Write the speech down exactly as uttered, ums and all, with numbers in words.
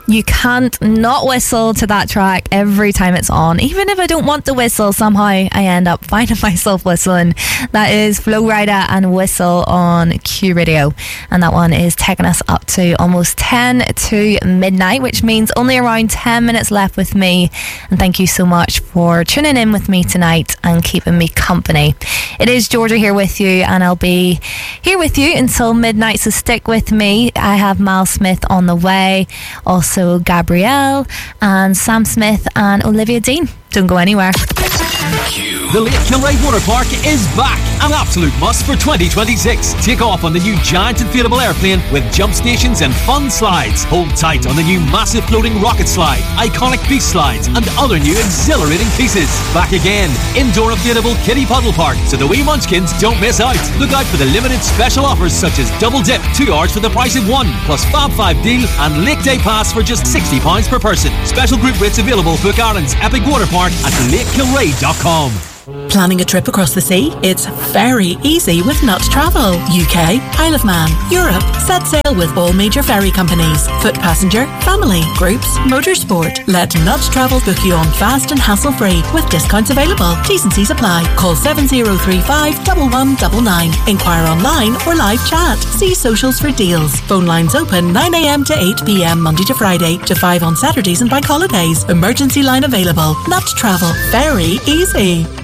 You can't not whistle to that track every time it's on. Even if I don't want to whistle, somehow I end up finding myself whistling. That is Flo Rida and Whistle on Q Radio. And that one is taking us up to almost ten to midnight, which means only around ten minutes left with me. And thank you so much for tuning in with me tonight and keeping me company. It is Georgia here with you, and I'll be here with you until midnight, so stick with me. I have Miles Smith on the way, also Gabrielle and Sam Smith and Olivia Dean. Don't go anywhere. The Lake Kilray Water Park is back. An absolute must for twenty twenty-six. Take off on the new giant inflatable airplane with jump stations and fun slides. Hold tight on the new massive floating rocket slide, iconic beast slides, and other new exhilarating pieces. Back again. Indoor inflatable kiddie puddle park, so the wee munchkins don't miss out. Look out for the limited special offers such as double dip, two hours for the price of one, plus Fab five deal and Lake Day Pass for just sixty pounds per person. Special group rates available. Book Ireland's Epic Water Park at lake kilray dot com. Planning a trip across the sea? It's very easy with Nut Travel. U K, Isle of Man, Europe. Set sail with all major ferry companies. Foot passenger, family, groups, motorsport. Let Nut Travel book you on fast and hassle-free with discounts available. T's and C's apply. Call seven zero three five, one one nine nine. Inquire online or live chat. See socials for deals. Phone lines open nine a.m. to eight p.m. Monday to Friday, to five on Saturdays and bank holidays. Emergency line available. Nut Travel. Very easy.